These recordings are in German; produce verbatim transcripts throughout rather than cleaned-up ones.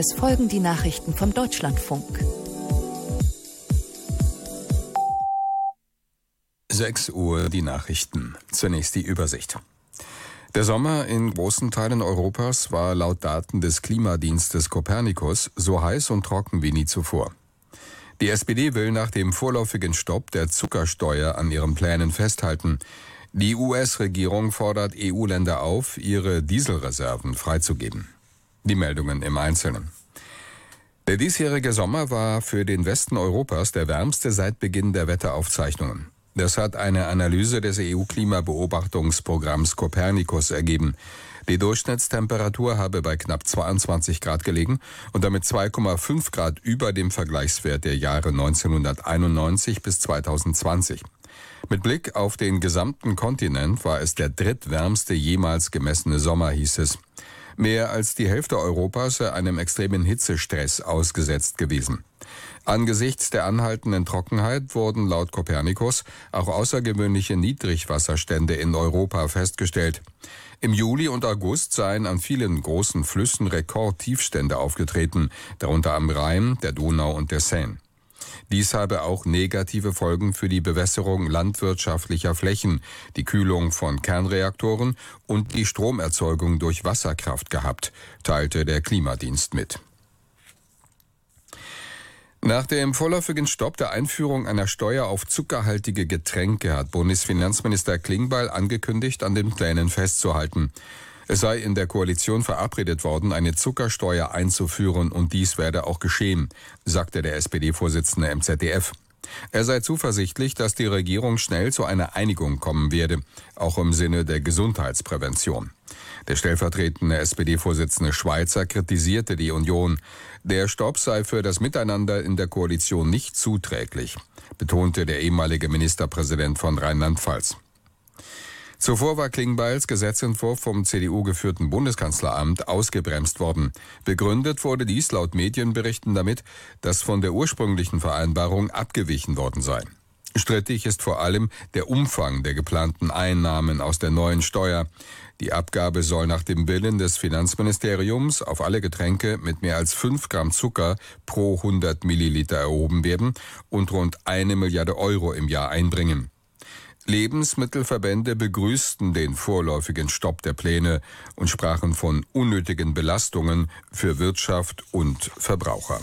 Es folgen die Nachrichten vom Deutschlandfunk. sechs Uhr die Nachrichten. Zunächst die Übersicht. Der Sommer in großen Teilen Europas war laut Daten des Klimadienstes Copernicus so heiß und trocken wie nie zuvor. Die S P D will nach dem vorläufigen Stopp der Zuckersteuer an ihren Plänen festhalten. Die U S-Regierung fordert E U-Länder auf, ihre Dieselreserven freizugeben. Die Meldungen im Einzelnen. Der diesjährige Sommer war für den Westen Europas der wärmste seit Beginn der Wetteraufzeichnungen. Das hat eine Analyse des E U-Klimabeobachtungsprogramms Copernicus ergeben. Die Durchschnittstemperatur habe bei knapp zweiundzwanzig Grad gelegen und damit zwei Komma fünf Grad über dem Vergleichswert der Jahre neunzehnhunderteinundneunzig bis zweitausendzwanzig. Mit Blick auf den gesamten Kontinent war es der drittwärmste jemals gemessene Sommer, hieß es. Mehr als die Hälfte Europas sei einem extremen Hitzestress ausgesetzt gewesen. Angesichts der anhaltenden Trockenheit wurden laut Copernicus auch außergewöhnliche Niedrigwasserstände in Europa festgestellt. Im Juli und August seien an vielen großen Flüssen Rekordtiefstände aufgetreten, darunter am Rhein, der Donau und der Seine. Dies habe auch negative Folgen für die Bewässerung landwirtschaftlicher Flächen, die Kühlung von Kernreaktoren und die Stromerzeugung durch Wasserkraft gehabt, teilte der Klimadienst mit. Nach dem vorläufigen Stopp der Einführung einer Steuer auf zuckerhaltige Getränke hat Bundesfinanzminister Klingbeil angekündigt, an den Plänen festzuhalten. Es sei in der Koalition verabredet worden, eine Zuckersteuer einzuführen, und dies werde auch geschehen, sagte der S P D-Vorsitzende im Z D F. Er sei zuversichtlich, dass die Regierung schnell zu einer Einigung kommen werde, auch im Sinne der Gesundheitsprävention. Der stellvertretende S P D-Vorsitzende Schweizer kritisierte die Union. Der Stopp sei für das Miteinander in der Koalition nicht zuträglich, betonte der ehemalige Ministerpräsident von Rheinland-Pfalz. Zuvor war Klingbeils Gesetzentwurf vom C D U geführten Bundeskanzleramt ausgebremst worden. Begründet wurde dies laut Medienberichten damit, dass von der ursprünglichen Vereinbarung abgewichen worden sei. Strittig ist vor allem der Umfang der geplanten Einnahmen aus der neuen Steuer. Die Abgabe soll nach dem Willen des Finanzministeriums auf alle Getränke mit mehr als fünf Gramm Zucker pro hundert Milliliter erhoben werden und rund eine Milliarde Euro im Jahr einbringen. Lebensmittelverbände begrüßten den vorläufigen Stopp der Pläne und sprachen von unnötigen Belastungen für Wirtschaft und Verbraucher.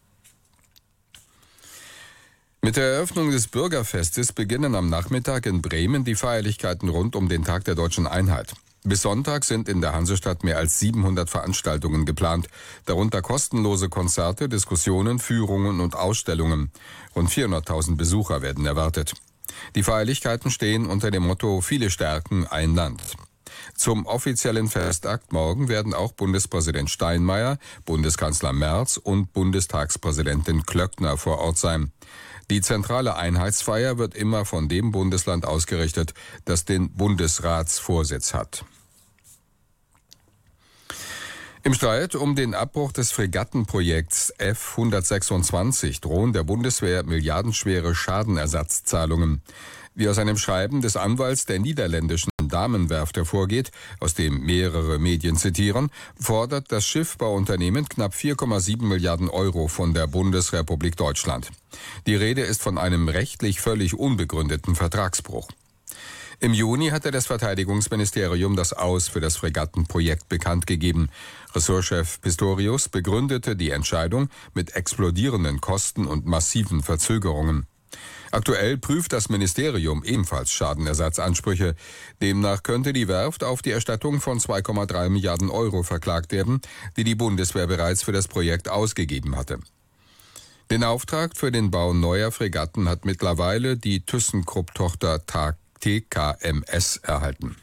Mit der Eröffnung des Bürgerfestes beginnen am Nachmittag in Bremen die Feierlichkeiten rund um den Tag der Deutschen Einheit. Bis Sonntag sind in der Hansestadt mehr als siebenhundert Veranstaltungen geplant, darunter kostenlose Konzerte, Diskussionen, Führungen und Ausstellungen. Rund vierhunderttausend Besucher werden erwartet. Die Feierlichkeiten stehen unter dem Motto „Viele stärken ein Land“. Zum offiziellen Festakt morgen werden auch Bundespräsident Steinmeier, Bundeskanzler Merz und Bundestagspräsidentin Klöckner vor Ort sein. Die zentrale Einheitsfeier wird immer von dem Bundesland ausgerichtet, das den Bundesratsvorsitz hat. Im Streit um den Abbruch des Fregattenprojekts F hundertsechsundzwanzig drohen der Bundeswehr milliardenschwere Schadenersatzzahlungen. Wie aus einem Schreiben des Anwalts der niederländischen Damenwerft hervorgeht, aus dem mehrere Medien zitieren, fordert das Schiffbauunternehmen knapp vier Komma sieben Milliarden Euro von der Bundesrepublik Deutschland. Die Rede ist von einem rechtlich völlig unbegründeten Vertragsbruch. Im Juni hatte das Verteidigungsministerium das Aus für das Fregattenprojekt bekannt gegeben. Ressortchef Pistorius begründete die Entscheidung mit explodierenden Kosten und massiven Verzögerungen. Aktuell prüft das Ministerium ebenfalls Schadenersatzansprüche. Demnach könnte die Werft auf die Erstattung von zwei Komma drei Milliarden Euro verklagt werden, die die Bundeswehr bereits für das Projekt ausgegeben hatte. Den Auftrag für den Bau neuer Fregatten hat mittlerweile die ThyssenKrupp-Tochter T K M S erhalten.